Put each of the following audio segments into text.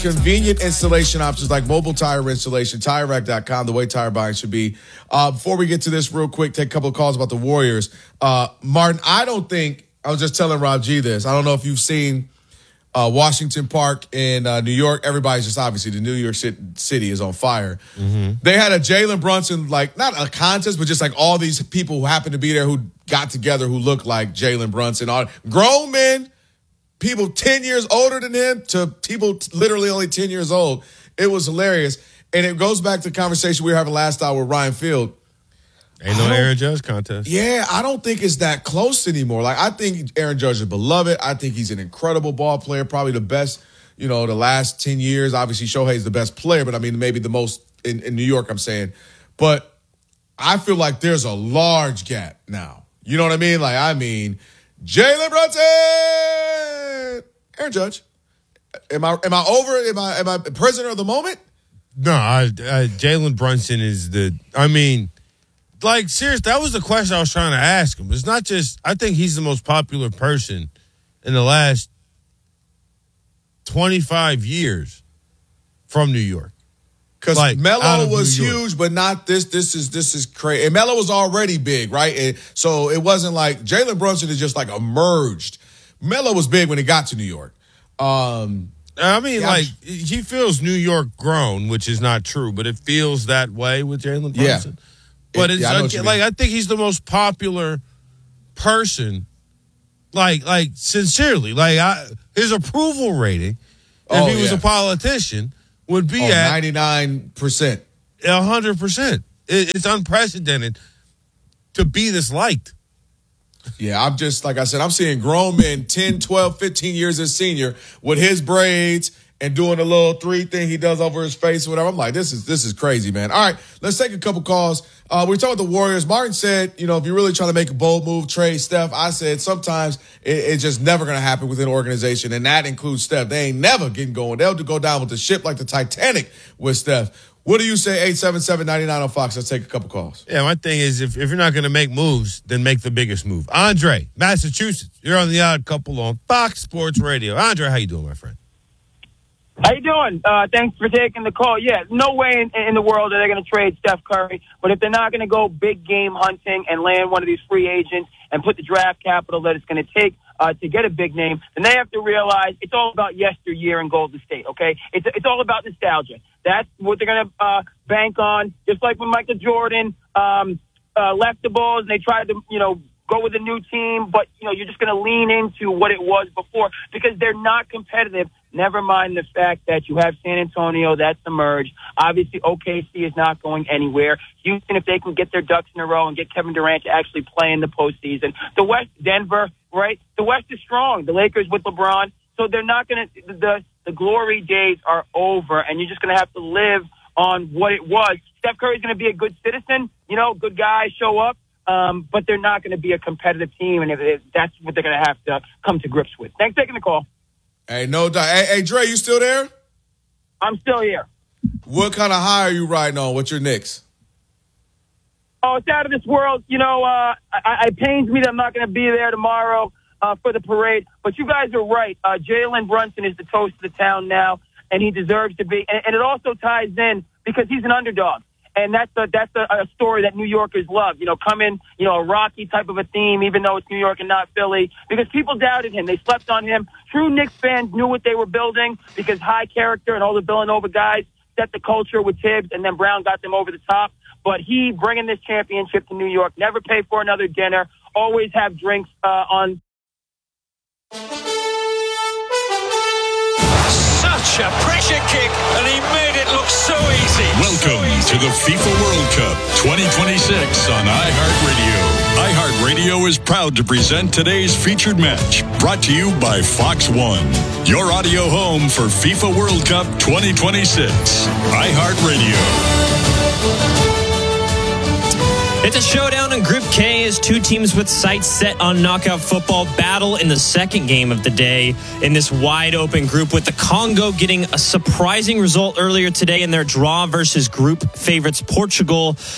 Convenient installation options like mobile tire installation, TireRack.com, the way tire buying should be. Before we get to this real quick, take a couple of calls about the Warriors. Martin, I was just telling Rob G this. I don't know if you've seen Washington Park in New York. Everybody's just obviously the New York City is on fire. Mm-hmm. They had a Jalen Brunson, like not a contest, but just like all these people who happened to be there who got together who looked like Jalen Brunson. All grown men. People 10 years older than him to people literally only 10 years old. It was hilarious. And it goes back to the conversation we were having last hour with Ryan Field. Ain't no Aaron Judge contest. Yeah, I don't think it's that close anymore. Like, I think Aaron Judge is beloved. I think he's an incredible ball player, probably the best, the last 10 years. Obviously, Shohei's the best player, but I mean, maybe the most in New York, I'm saying. But I feel like there's a large gap now. You know what I mean? Jalen Brunson, Aaron Judge. Am I over? Am I prisoner of the moment? No, Jalen Brunson is seriously, that was the question I was trying to ask him. It's not just, I think he's the most popular person in the last 25 years from New York. Because Melo was huge, but not this. This is crazy. And Melo was already big, right? And so it wasn't like Jalen Brunson is just like emerged. Melo was big when he got to New York. He feels New York grown, which is not true, but it feels that way with Jalen Brunson. Yeah. But I think he's the most popular person. Sincerely, his approval rating, if he was a politician, would be at 99%. 100%. It's unprecedented to be this liked. Yeah, I'm just, like I said, I'm seeing grown men 10, 12, 15 years as senior with his braids and doing a little 3 thing he does over his face or whatever. I'm like, this is crazy, man. All right, let's take a couple calls. We're talking about the Warriors. Martin said, if you're really trying to make a bold move, trade Steph. I said sometimes it's just never going to happen within an organization, and that includes Steph. They ain't never getting going. They'll go down with the ship like the Titanic with Steph. What do you say, 877-99 on Fox? Let's take a couple calls. Yeah, my thing is if you're not going to make moves, then make the biggest move. Andre, Massachusetts, you're on The Odd Couple on Fox Sports Radio. Andre, how you doing, my friend? How you doing? Thanks for taking the call. Yeah, no way in the world that they're going to trade Steph Curry. But if they're not going to go big game hunting and land one of these free agents and put the draft capital that it's going to take to get a big name, then they have to realize it's all about yesteryear in Golden State, okay? It's all about nostalgia. That's what they're going to bank on. Just like when Michael Jordan left the Bulls and they tried to, go with a new team, but, you're just going to lean into what it was before because they're not competitive. Never mind the fact that you have San Antonio that's emerged. Obviously, OKC is not going anywhere. Houston, if they can get their ducks in a row and get Kevin Durant to actually play in the postseason. The West, Denver, right? The West is strong. The Lakers with LeBron. So they're not going to, the glory days are over, and you're just going to have to live on what it was. Steph Curry's going to be a good citizen, good guy, show up. But they're not going to be a competitive team, and that's what they're going to have to come to grips with. Thanks for taking the call. Hey, no doubt. Hey, Dre, you still there? I'm still here. What kind of high are you riding on? What's your Knicks? Oh, it's out of this world. It pains me that I'm not going to be there tomorrow for the parade. But you guys are right. Jalen Brunson is the toast of the town now, and he deserves to be. And it also ties in because he's an underdog. And that's a story that New Yorkers love. Come in, a Rocky type of a theme, even though it's New York and not Philly, because people doubted him. They slept on him. True Knicks fans knew what they were building because high character and all the Villanova guys set the culture with Tibbs, and then Brown got them over the top. But he bringing this championship to New York, never pay for another dinner, always have drinks on. Such a pressure kick, and he made it look so easy. Welcome to the FIFA World Cup 2026 on iHeartRadio. iHeartRadio is proud to present today's featured match, brought to you by Fox One, your audio home for FIFA World Cup 2026. iHeartRadio. It's a showdown in Group K as two teams with sights set on knockout football battle in the second game of the day in this wide-open group, with the Congo getting a surprising result earlier today in their draw versus group favorites Portugal.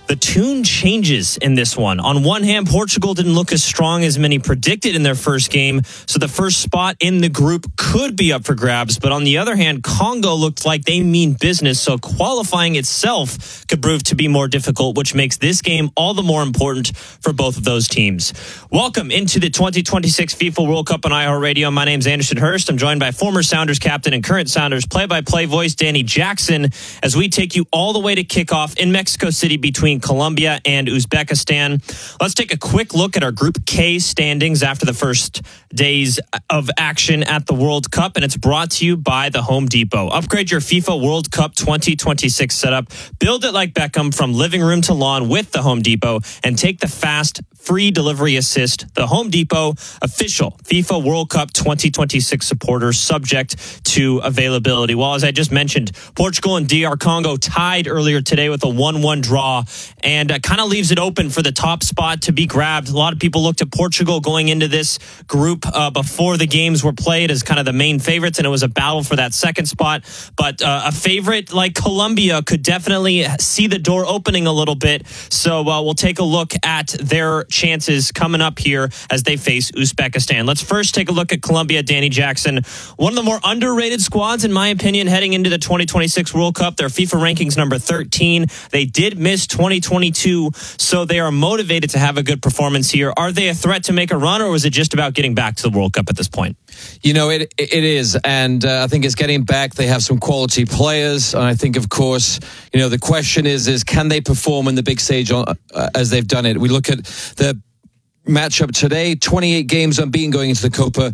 The tune changes in this one. On one hand, Portugal didn't look as strong as many predicted in their first game, so the first spot in the group could be up for grabs. But on the other hand, Congo looked like they mean business, so qualifying itself could prove to be more difficult, which makes this game all the more important for both of those teams. Welcome into the 2026 FIFA World Cup on iHeartRadio. My name's Anderson Hurst. I'm joined by former Sounders captain and current Sounders play-by-play voice Danny Jackson as we take you all the way to kickoff in Mexico City between Colombia and Uzbekistan. Let's take a quick look at our Group K standings after the first days of action at the World Cup, and it's brought to you by the Home Depot. Upgrade your FIFA World Cup 2026 setup. Build it like Beckham from living room to lawn with the Home Depot, and take the fast, free delivery assist. The Home Depot, official FIFA World Cup 2026 supporter, subject to availability. Well, as I just mentioned, Portugal and DR Congo tied earlier today with a 1-1 draw, and kind of leaves it open for the top spot to be grabbed. A lot of people looked at Portugal going into this group before the games were played as kind of the main favorites, and it was a battle for that second spot. But a favorite like Colombia could definitely see the door opening a little bit. So we'll take a look at their chances coming up here as they face Uzbekistan. Let's first take a look at Colombia. Danny Jackson, one of the more underrated squads, in my opinion, heading into the 2026 World Cup. Their FIFA rankings number 13. They did miss 2022, so they are motivated to have a good performance here. Are they a threat to make a run, or was it just about getting back to the World Cup at this point? You know, it is, and I think it's getting back. They have some quality players, and I think, of course, you know, the question is can they perform in the big stage as they've done it? We look at the matchup today, 28 games unbeaten going into the Copa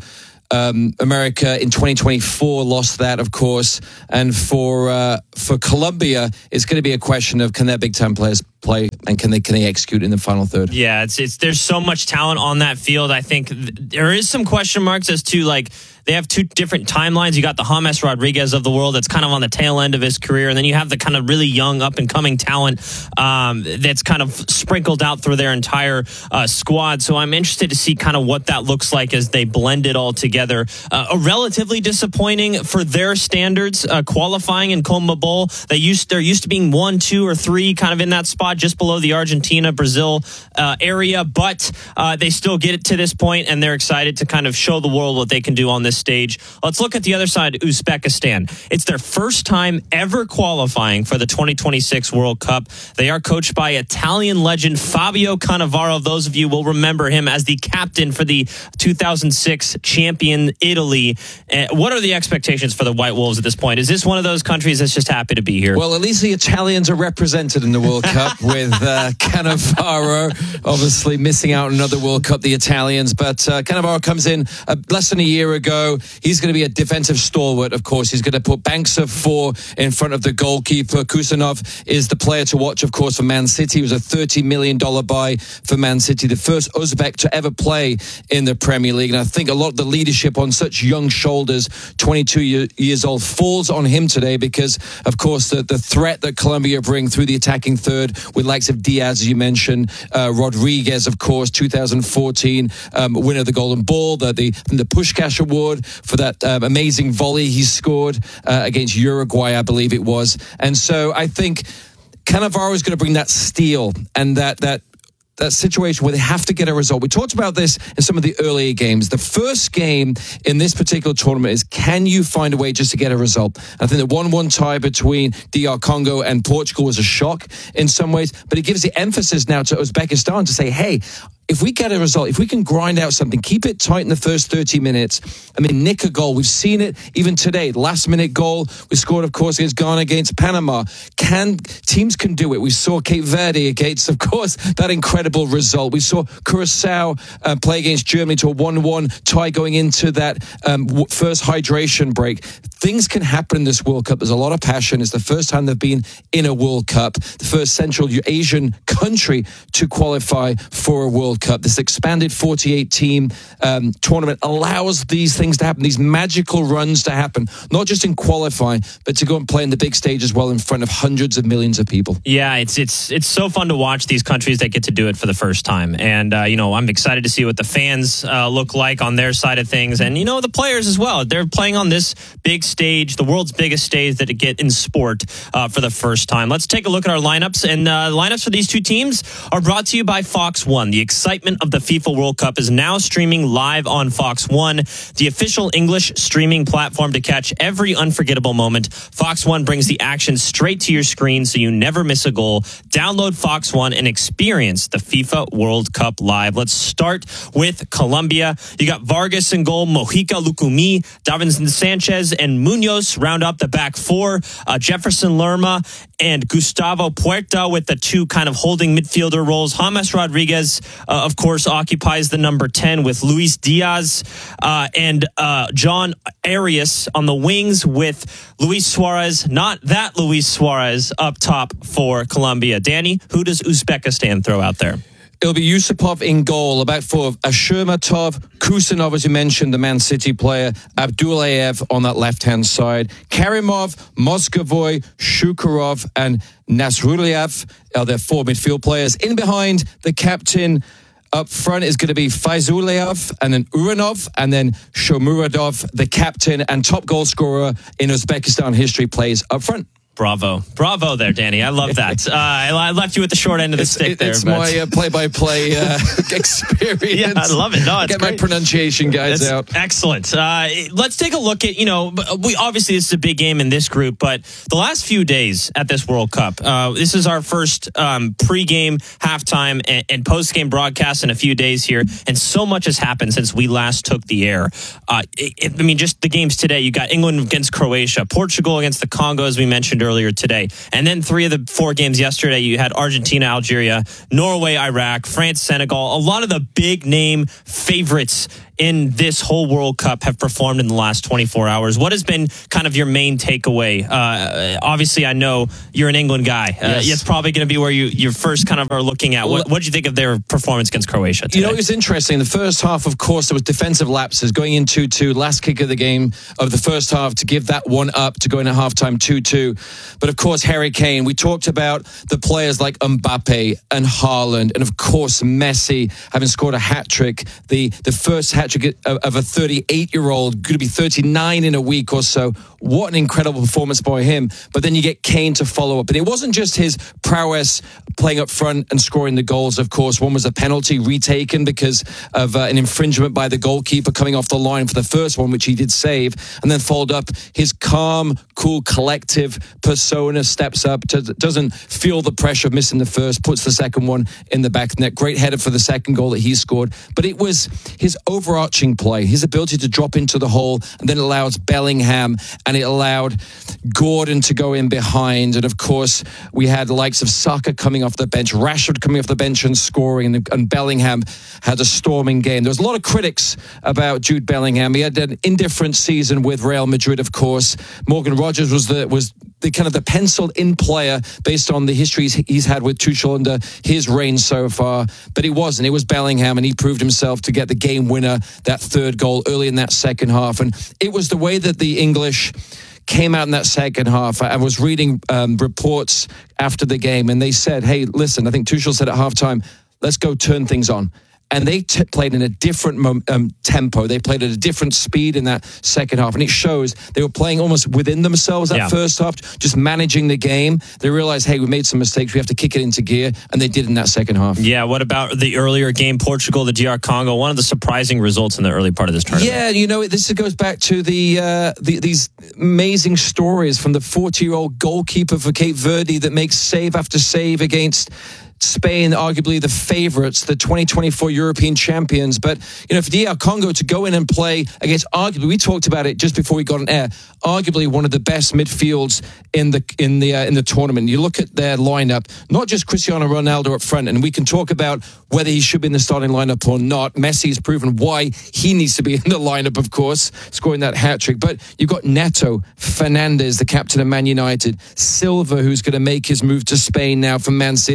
America in 2024, lost that, of course. And for Colombia, it's going to be a question of can their big time players play, and can they execute in the final third? Yeah, it's there's so much talent on that field. I think there is some question marks as to, like, they have two different timelines. You got the James Rodriguez of the world that's kind of on the tail end of his career, and then you have the kind of really young up-and-coming talent that's kind of sprinkled out through their entire squad. So I'm interested to see kind of what that looks like as they blend it all together. A relatively disappointing for their standards qualifying in CONMEBOL. There used to being 1, 2, or 3 kind of in that spot just below the Argentina-Brazil area, but they still get it to this point, and they're excited to kind of show the world what they can do on this stage. Let's look at the other side, Uzbekistan. It's their first time ever qualifying for the 2026 World Cup. They are coached by Italian legend Fabio Cannavaro. Those of you will remember him as the captain for the 2006 champion Italy. What are the expectations for the White Wolves at this point? Is this one of those countries that's just happy to be here? Well, at least the Italians are represented in the World Cup with Cannavaro obviously missing out on another World Cup, the Italians. But Cannavaro comes in less than a year ago. He's going to be a defensive stalwart, of course. He's going to put banks of 4 in front of the goalkeeper. Kusanov is the player to watch, of course, for Man City. He was a $30 million buy for Man City, the first Uzbek to ever play in the Premier League. And I think a lot of the leadership on such young shoulders, 22 years old, falls on him today because, of course, the threat that Colombia bring through the attacking third with likes of Diaz, as you mentioned, Rodriguez, of course, 2014 winner of the Golden Ball, the Puskás Award for that amazing volley he scored against Uruguay, I believe it was. And so I think Cannavaro is going to bring that steel and that situation where they have to get a result. We talked about this in some of the earlier games. The first game in this particular tournament is, can you find a way just to get a result? I think the 1-1 tie between DR Congo and Portugal was a shock in some ways, but it gives the emphasis now to Uzbekistan to say, hey, if we get a result, if we can grind out something, keep it tight in the first 30 minutes, I mean, nick a goal. We've seen it even today. Last-minute goal we scored, of course, against Ghana, against Panama. Teams can do it. We saw Cape Verde against, of course, that incredible result. We saw Curacao play against Germany to a 1-1 tie going into that first hydration break. Things can happen in this World Cup. There's a lot of passion. It's the first time they've been in a World Cup, the first Central Asian country to qualify for a World World Cup. This expanded 48-team tournament allows these things to happen, these magical runs to happen, not just in qualifying, but to go and play in the big stage as well in front of hundreds of millions of people. Yeah, it's so fun to watch these countries that get to do it for the first time. And, I'm excited to see what the fans look like on their side of things. And, the players as well. They're playing on this big stage, the world's biggest stage that it get in sport for the first time. Let's take a look at our lineups. And lineups for these two teams are brought to you by Fox One. The excitement of the FIFA World Cup is now streaming live on Fox One, the official English streaming platform to catch every unforgettable moment. Fox One brings the action straight to your screen so you never miss a goal. Download Fox One and experience the FIFA World Cup live. Let's start with Colombia. You got Vargas in goal, Mojica, Lucumí, Davinson Sanchez, and Munoz round up the back four. Jefferson Lerma and Gustavo Puerta with the two kind of holding midfielder roles. James Rodriguez, of course, occupies the number 10 with Luis Diaz and John Arias on the wings with Luis Suarez, not that Luis Suarez, up top for Colombia. Danny, who does Uzbekistan throw out there? It'll be Yusupov in goal, about four of Ashurmatov, Kusanov, as you mentioned, the Man City player, Abdullayev on that left-hand side, Karimov, Moscovoy, Shukurov, and Nasruliev are their four midfield players. In behind, the captain up front is going to be Faizulev, and then Uranov, and then Shomuradov, the captain and top goal scorer in Uzbekistan history, plays up front. Bravo there, Danny. I love that. I left you at the short end of the stick there. It's my play-by-play experience. Yeah, I love it. No, it's Get great. My pronunciation guys out. Excellent. Let's take a look at, we obviously this is a big game in this group, but the last few days at this World Cup, this is our first pre-game, halftime, and post-game broadcast in a few days here, and so much has happened since we last took the air. Just the games today, you got England against Croatia, Portugal against the Congo, as we mentioned earlier today. And then 3 of the 4 games yesterday, you had Argentina, Algeria, Norway, Iraq, France, Senegal. A lot of the big name favorites in this whole World Cup have performed in the last 24 hours. What has been kind of your main takeaway? Obviously, I know you're an England guy. Yes. It's probably going to be where you first kind of are looking at. What did you think of their performance against Croatia today? It was interesting. The first half, of course, there was defensive lapses going in 2-2. Last kick of the game of the first half to give that one up to go in at halftime 2-2. But, of course, Harry Kane. We talked about the players like Mbappe and Haaland and, of course, Messi having scored a hat-trick. The first hat-trick of a 38-year-old, going to be 39 in a week or so. What an incredible performance by him. But then you get Kane to follow up. And it wasn't just his prowess playing up front and scoring the goals, of course. One was a penalty retaken because of an infringement by the goalkeeper coming off the line for the first one, which he did save. And then followed up his calm, cool, collective persona, steps up, doesn't feel the pressure of missing the first, puts the second one in the back of the net. Great header for the second goal that he scored. But it was his overarching play, his ability to drop into the hole, and then allows Bellingham, and it allowed Gordon to go in behind. And of course, we had the likes of Saka coming off the bench, Rashford coming off the bench and scoring, and Bellingham had a storming game. There was a lot of critics about Jude Bellingham. He had an indifferent season with Real Madrid, of course. Morgan Rogers was the kind of the penciled in player based on the histories he's had with Tuchel under his reign so far. But it wasn't. It was Bellingham, and he proved himself to get the game winner, that third goal early in that second half. And it was the way that the English came out in that second half. I was reading reports after the game, and they said, hey, listen, I think Tuchel said at halftime, let's go turn things on. And they played in a different tempo. They played at a different speed in that second half. And it shows they were playing almost within themselves that first half, just managing the game. They realized, hey, we made some mistakes. We have to kick it into gear. And they did in that second half. Yeah, what about the earlier game, Portugal, the DR Congo? One of the surprising results in the early part of this tournament. Yeah, this goes back to these amazing stories from the 40-year-old goalkeeper for Cape Verde that makes save after save against Spain, arguably the favorites, the 2024 European champions. But, for DR Congo to go in and play against arguably, we talked about it just before we got on air, arguably one of the best midfields in the tournament. You look at their lineup, not just Cristiano Ronaldo up front, and we can talk about whether he should be in the starting lineup or not. Messi has proven why he needs to be in the lineup, of course, scoring that hat-trick. But you've got Neto, Fernandes, the captain of Man United, Silva, who's going to make his move to Spain now from Man City,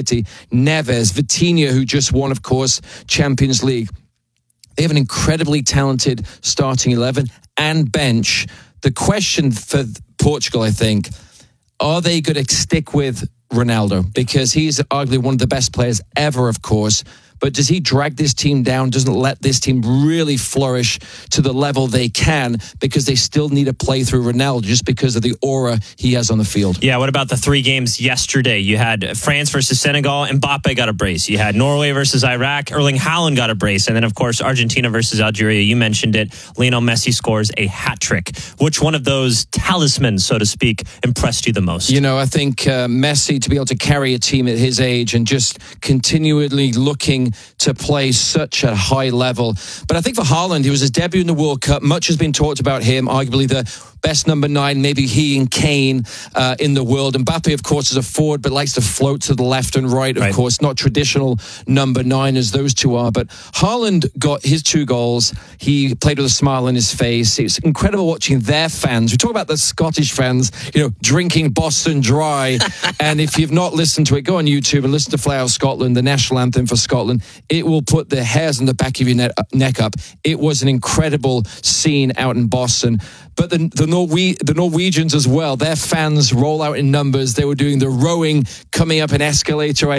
Neves, Vitinha, who just won, of course, Champions League. They have an incredibly talented starting 11 and bench. The question for Portugal, I think, are they going to stick with Ronaldo? Because he's arguably one of the best players ever, of course. But does he drag this team down, doesn't let this team really flourish to the level they can, because they still need to play through Ronaldo just because of the aura he has on the field? Yeah, what about the 3 games yesterday? You had France versus Senegal, Mbappe got a brace. You had Norway versus Iraq, Erling Haaland got a brace. And then, of course, Argentina versus Algeria, you mentioned it, Lionel Messi scores a hat trick. Which one of those talismans, so to speak, impressed you the most? You know, I think Messi, to be able to carry a team at his age and just continually looking to play such a high level. But I think for Haaland, it was his debut in the World Cup. Much has been talked about him, arguably the best number 9, maybe he and Kane in the world. Mbappe, of course, is a forward, but likes to float to the left and right, of course. Not traditional number 9 as those two are. But Haaland got his 2 goals. He played with a smile on his face. It's incredible watching their fans. We talk about the Scottish fans, you know, drinking Boston Dry. And if you've not listened to it, go on YouTube and listen to Fly Out Scotland, the national anthem for Scotland. It will put the hairs on the back of your neck up. It was an incredible scene out in Boston. But the Norwegians as well, their fans roll out in numbers. They were doing the rowing, coming up an escalator.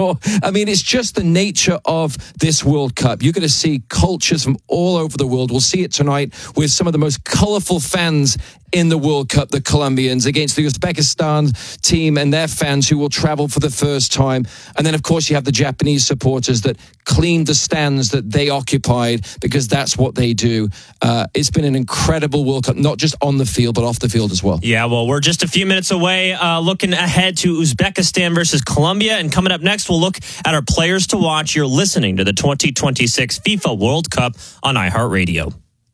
I mean, it's just the nature of this World Cup. You're going to see cultures from all over the world. We'll see it tonight with some of the most colorful fans in the World Cup, the Colombians, against the Uzbekistan team and their fans who will travel for the first time. And then, of course, you have the Japanese supporters that cleaned the stands that they occupied, because that's what they do. It's been an incredible World Cup, not just on the field, but off the field as well. Yeah, well, we're just a few minutes away, looking ahead to Uzbekistan versus Colombia. And coming up next, we'll look at our players to watch. You're listening to the 2026 FIFA World Cup on iHeartRadio.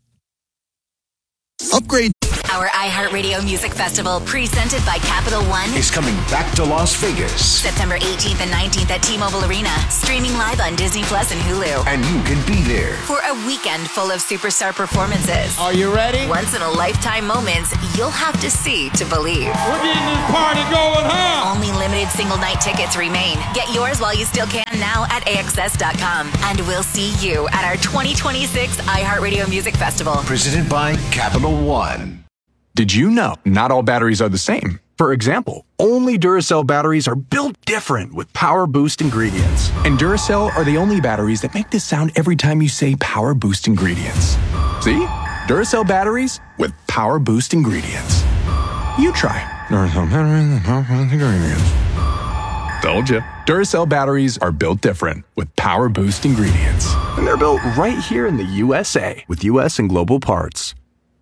Upgrade. Our iHeartRadio Music Festival, presented by Capital One, is coming back to Las Vegas. September 18th and 19th at T-Mobile Arena. Streaming live on Disney Plus and Hulu. And you can be there for a weekend full of superstar performances. Are you ready? Once-in-a-lifetime moments you'll have to see to believe. We're getting this party going, huh? Only limited single-night tickets remain. Get yours while you still can now at AXS.com. And we'll see you at our 2026 iHeartRadio Music Festival. Presented by Capital One. Did you know not all batteries are the same? For example, only Duracell batteries are built different with Power Boost ingredients. And Duracell are the only batteries that make this sound every time you say Power Boost ingredients. See? Duracell batteries with Power Boost ingredients. You try Duracell batteries with Power Boost ingredients. Told you. Duracell batteries are built different with Power Boost ingredients. And they're built right here in the USA with US and global parts.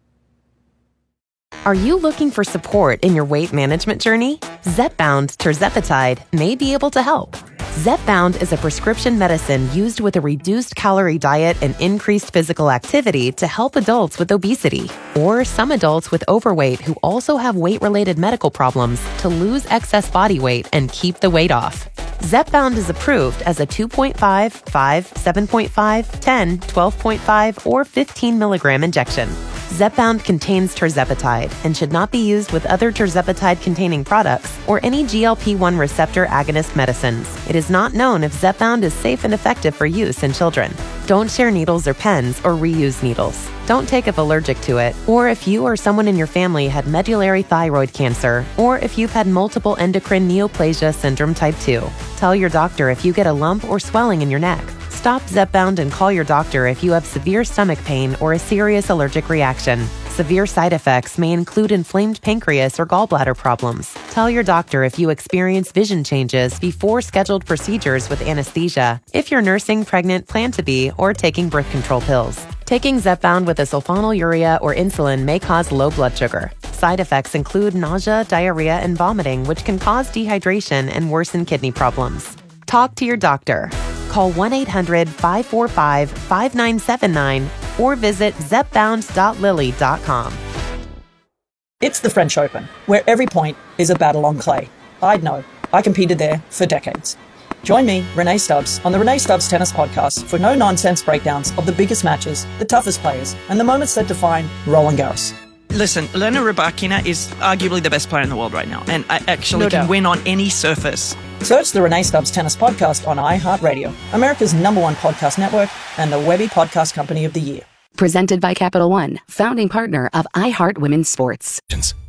Are you looking for support in your weight management journey? Zepbound tirzepatide may be able to help. Zepbound is a prescription medicine used with a reduced calorie diet and increased physical activity to help adults with obesity, or some adults with overweight who also have weight-related medical problems to lose excess body weight and keep the weight off. Zepbound is approved as a 2.5, 5, 7.5, 10, 12.5, or 15 milligram injection. Zepbound contains tirzepatide and should not be used with other tirzepatide-containing products or any GLP-1 receptor agonist medicines. It is not known if Zepbound is safe and effective for use in children. Don't share needles or pens or reuse needles. Don't take if allergic to it, or if you or someone in your family had medullary thyroid cancer, or if you've had multiple endocrine neoplasia syndrome type 2. Tell your doctor if you get a lump or swelling in your neck. Stop Zepbound and call your doctor if you have severe stomach pain or a serious allergic reaction. Severe side effects may include inflamed pancreas or gallbladder problems. Tell your doctor if you experience vision changes before scheduled procedures with anesthesia, if you're nursing, pregnant, plan to be, or taking birth control pills. Taking Zepbound with a sulfonylurea or insulin may cause low blood sugar. Side effects include nausea, diarrhea, and vomiting, which can cause dehydration and worsen kidney problems. Talk to your doctor. Call 1-800-545-5979 or visit zepbound.lily.com. It's the French Open, where every point is a battle on clay. I'd know. I competed there for decades. Join me, Renee Stubbs, on the Renee Stubbs Tennis Podcast for no-nonsense breakdowns of the biggest matches, the toughest players, and the moments that define Roland Garros. Listen, Elena Rybakina is arguably the best player in the world right now, and I actually can win on any surface. Search the Renee Stubbs Tennis Podcast on iHeartRadio, America's #1 podcast network and the Webby Podcast Company of the Year. Presented by Capital One, founding partner of iHeart Women's Sports.